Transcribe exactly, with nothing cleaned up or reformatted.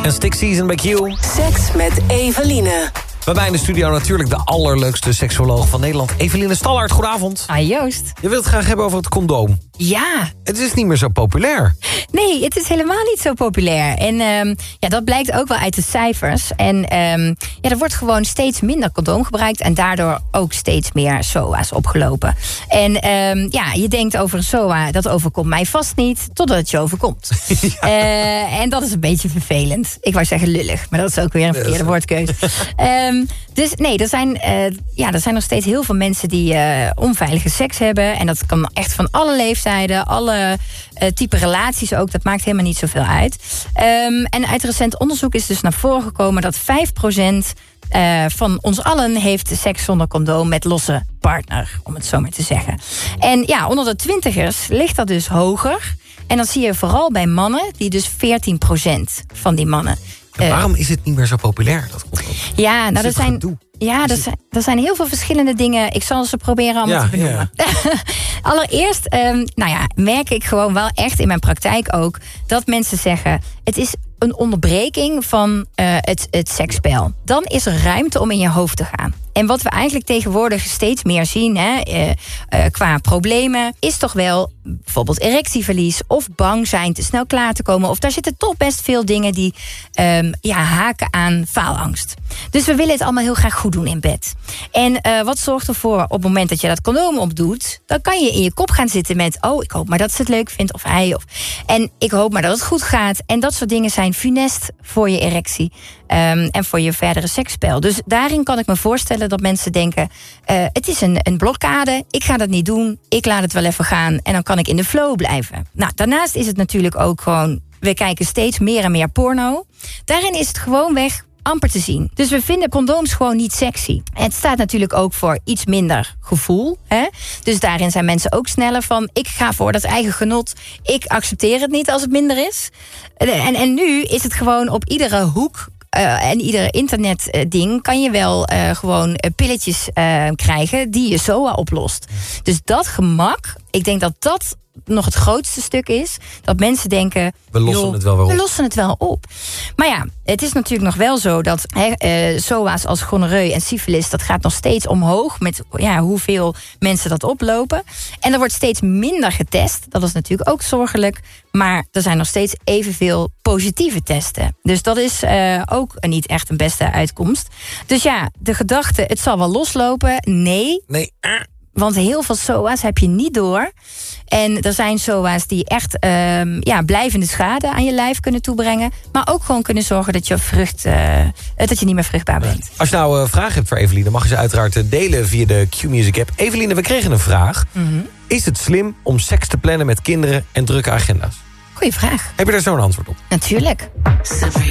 En Stick Season bij Q. Seks met Eveline. Waarbij in de studio natuurlijk de allerleukste seksuoloog van Nederland, Eveline Stallard. Goedenavond. Ah, Joost. Je wilt het graag hebben over het condoom. Ja. Het is niet meer zo populair. Nee, het is helemaal niet zo populair. En um, ja, dat blijkt ook wel uit de cijfers. En um, ja, er wordt gewoon steeds minder condoom gebruikt en daardoor ook steeds meer S O A's opgelopen. En um, ja, je denkt over een S O A, dat overkomt mij vast niet, totdat het je overkomt. Ja. Uh, en dat is een beetje vervelend. Ik wou zeggen lullig, maar dat is ook weer een verkeerde woordkeuze. um, dus nee, er zijn, uh, ja, er zijn nog steeds heel veel mensen die uh, onveilige seks hebben. En dat kan echt van alle leeftijden, alle uh, type relaties ook. Dat maakt helemaal niet zoveel uit. Um, en uit recent onderzoek is dus naar voren gekomen dat vijf procent uh, van ons allen heeft seks zonder condoom met losse partner, om het zo maar te zeggen. En ja, onder de twintigers ligt dat dus hoger. En dat zie je vooral bij mannen, die dus veertien procent van die mannen. En waarom is het niet meer zo populair, dat condoom? Ja, nou, er zijn, gedoe? ja er, zijn, er zijn heel veel verschillende dingen. Ik zal ze proberen allemaal ja, te benoemen. Ja. Allereerst, um, nou ja, merk ik gewoon wel echt in mijn praktijk ook dat mensen zeggen, het is een onderbreking van uh, het, het seksspel. Dan is er ruimte om in je hoofd te gaan. En wat we eigenlijk tegenwoordig steeds meer zien, hè, uh, uh, qua problemen, is toch wel bijvoorbeeld erectieverlies of bang zijn te snel klaar te komen. Of daar zitten toch best veel dingen die um, ja, haken aan faalangst. Dus we willen het allemaal heel graag goed doen in bed. En uh, wat zorgt ervoor op het moment dat je dat condoom opdoet, dan kan je in je kop gaan zitten met, oh, ik hoop maar dat ze het leuk vindt of hij. Of, en ik hoop maar dat het goed gaat. En dat soort dingen zijn funest voor je erectie. Um, en voor je verdere seksspel. Dus daarin kan ik me voorstellen dat mensen denken, Uh, het is een, een blokkade, ik ga dat niet doen, ik laat het wel even gaan en dan kan ik in de flow blijven. Nou, daarnaast is het natuurlijk ook gewoon, we kijken steeds meer en meer porno. Daarin is het gewoonweg amper te zien. Dus we vinden condooms gewoon niet sexy. En het staat natuurlijk ook voor iets minder gevoel. Hè? Dus daarin zijn mensen ook sneller van, ik ga voor dat eigen genot. Ik accepteer het niet als het minder is. En, en nu is het gewoon op iedere hoek Uh, en ieder internetding uh, kan je wel uh, gewoon uh, pilletjes uh, krijgen die je S O A oplost. Dus dat gemak, ik denk dat dat nog het grootste stuk is. Dat mensen denken, we lossen joh, het wel weer op. We lossen het wel op. Maar ja, het is natuurlijk nog wel zo dat he, uh, S O A's als gonorreu en syfilis, dat gaat nog steeds omhoog met ja, hoeveel mensen dat oplopen. En er wordt steeds minder getest. Dat is natuurlijk ook zorgelijk. Maar er zijn nog steeds evenveel positieve testen. Dus dat is uh, ook niet echt een beste uitkomst. Dus ja, de gedachte, het zal wel loslopen. Nee. Nee. Want heel veel S O A's heb je niet door. En er zijn S O A's die echt um, ja, blijvende schade aan je lijf kunnen toebrengen. Maar ook gewoon kunnen zorgen dat je, vrucht, uh, dat je niet meer vruchtbaar bent. Als je nou uh, vragen hebt voor Eveline, mag je ze uiteraard delen via de Q-Music app. Eveline, we kregen een vraag. Mm-hmm. Is het slim om seks te plannen met kinderen en drukke agenda's? Goeie vraag. Heb je daar zo'n antwoord op? Natuurlijk.